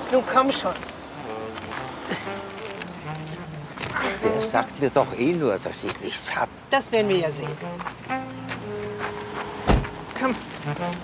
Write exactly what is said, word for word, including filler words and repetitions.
Nun komm schon. Der sagt mir doch eh nur, dass ich nichts hab. Das werden wir ja sehen. Komm.